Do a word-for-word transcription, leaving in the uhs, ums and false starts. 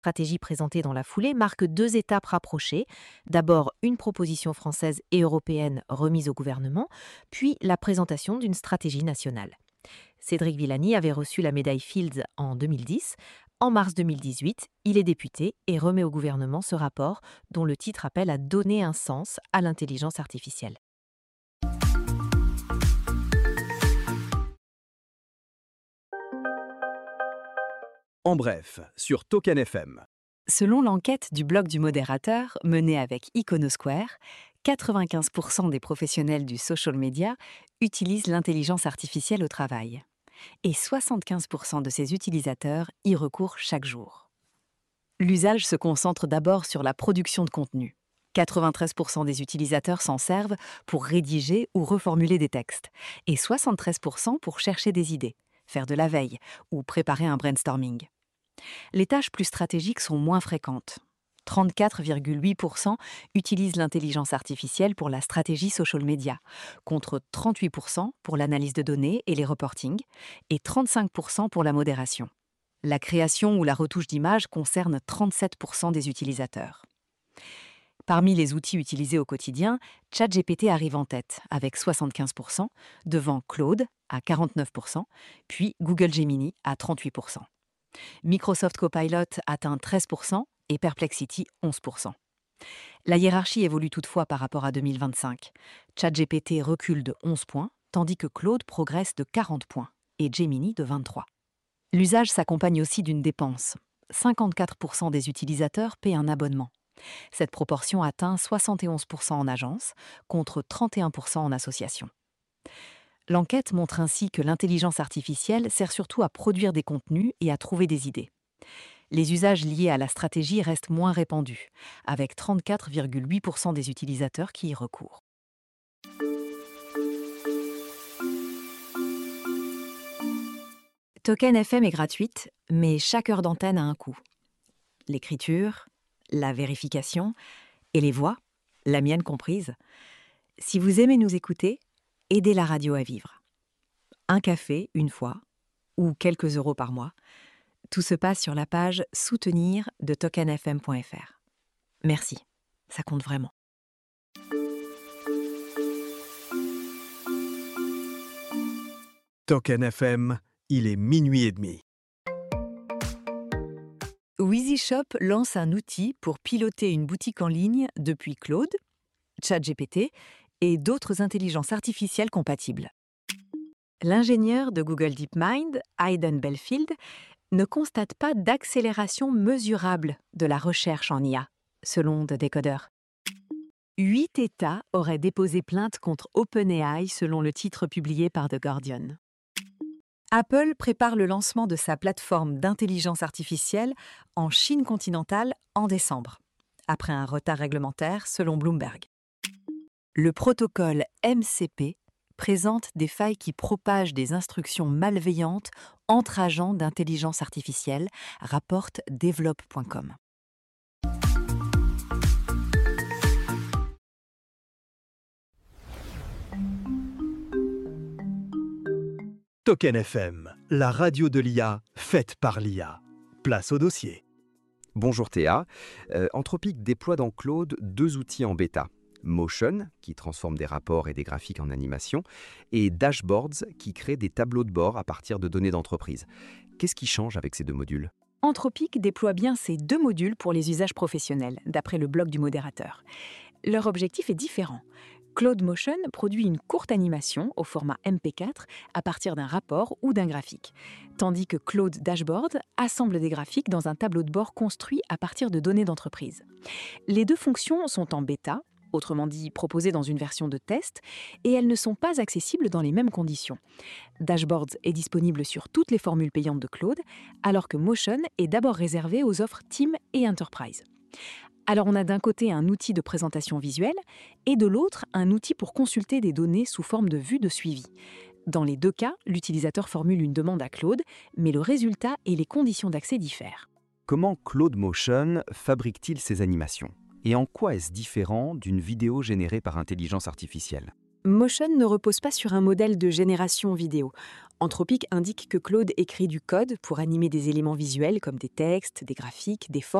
Stratégie présentée dans la foulée marque deux étapes rapprochées. D'abord, une proposition française et européenne remise au gouvernement, puis la présentation d'une stratégie nationale. Cédric Villani avait reçu la médaille Fields en deux mille dix. En mars deux mille dix-huit, il est député et remet au gouvernement ce rapport dont le titre appelle à donner un sens à l'intelligence artificielle. En bref, sur Token F M. Selon l'enquête du blog du modérateur menée avec Iconosquare, quatre-vingt-quinze pour cent des professionnels du social media utilisent l'intelligence artificielle au travail. Et soixante-quinze pour cent de ces utilisateurs y recourent chaque jour. L'usage se concentre d'abord sur la production de contenu. quatre-vingt-treize pour cent des utilisateurs s'en servent pour rédiger ou reformuler des textes, et soixante-treize pour cent pour chercher des idées, faire de la veille ou préparer un brainstorming. Les tâches plus stratégiques sont moins fréquentes. trente-quatre virgule huit pour cent utilisent l'intelligence artificielle pour la stratégie social media, contre trente-huit pour cent pour l'analyse de données et les reportings, et trente-cinq pour cent pour la modération. La création ou la retouche d'images concerne trente-sept pour cent des utilisateurs. Parmi les outils utilisés au quotidien, ChatGPT arrive en tête, avec soixante-quinze pour cent, devant Claude à quarante-neuf pour cent, puis Google Gemini à trente-huit pour cent. Microsoft Copilot atteint treize pour cent et Perplexity onze pour cent. La hiérarchie évolue toutefois par rapport à deux mille vingt-cinq. ChatGPT recule de onze points, tandis que Claude progresse de quarante points et Gemini de vingt-trois. L'usage s'accompagne aussi d'une dépense. cinquante-quatre pour cent des utilisateurs paient un abonnement. Cette proportion atteint soixante et onze pour cent en agence, contre trente et un pour cent en association. L'enquête montre ainsi que l'intelligence artificielle sert surtout à produire des contenus et à trouver des idées. Les usages liés à la stratégie restent moins répandus, avec trente-quatre virgule huit pour cent des utilisateurs qui y recourent. Token F M est gratuite, mais chaque heure d'antenne a un coût. L'écriture, la vérification et les voix, la mienne comprise. Si vous aimez nous écouter, aidez la radio à vivre. Un café, une fois, ou quelques euros par mois. Tout se passe sur la page « Soutenir » de token f m point f r. Merci, ça compte vraiment. Token F M, il est minuit et demi. WheezyShop lance un outil pour piloter une boutique en ligne depuis Claude, ChatGPT et d'autres intelligences artificielles compatibles. L'ingénieur de Google DeepMind, Hayden Belfield, ne constate pas d'accélération mesurable de la recherche en I A, selon The Decoder. Huit États auraient déposé plainte contre OpenAI selon le titre publié par The Guardian. Apple prépare le lancement de sa plateforme d'intelligence artificielle en Chine continentale en décembre, après un retard réglementaire selon Bloomberg. Le protocole M C P présente des failles qui propagent des instructions malveillantes entre agents d'intelligence artificielle, rapporte develop point com. Token F M, la radio de l'I A, faite par l'I A. Place au dossier. Bonjour Théa. Euh, Anthropic déploie dans Claude deux outils en bêta. Motion, qui transforme des rapports et des graphiques en animation, et Dashboards, qui crée des tableaux de bord à partir de données d'entreprise. Qu'est-ce qui change avec ces deux modules ? Anthropic déploie bien ces deux modules pour les usages professionnels, d'après le blog du modérateur. Leur objectif est différent. Claude Motion produit une courte animation au format M P quatre à partir d'un rapport ou d'un graphique, tandis que Claude Dashboard assemble des graphiques dans un tableau de bord construit à partir de données d'entreprise. Les deux fonctions sont en bêta, autrement dit proposées dans une version de test, et elles ne sont pas accessibles dans les mêmes conditions. Dashboards est disponible sur toutes les formules payantes de Claude, alors que Motion est d'abord réservé aux offres Team et Enterprise. Alors on a d'un côté un outil de présentation visuelle et de l'autre un outil pour consulter des données sous forme de vue de suivi. Dans les deux cas, l'utilisateur formule une demande à Claude, mais le résultat et les conditions d'accès diffèrent. Comment Claude Motion fabrique-t-il ses animations ? Et en quoi est-ce différent d'une vidéo générée par intelligence artificielle ? Motion ne repose pas sur un modèle de génération vidéo. Anthropic indique que Claude écrit du code pour animer des éléments visuels comme des textes, des graphiques, des formes